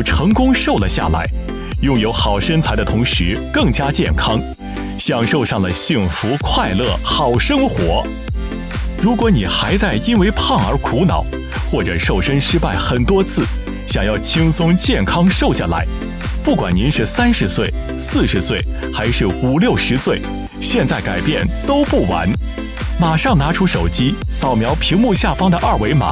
成功瘦了下来，拥有好身材的同时更加健康，享受上了幸福、快乐、好生活。如果你还在因为胖而苦恼，或者瘦身失败很多次，想要轻松健康瘦下来，不管您是30岁、40岁还是50、60岁，现在改变都不晚。马上拿出手机，扫描屏幕下方的2维码，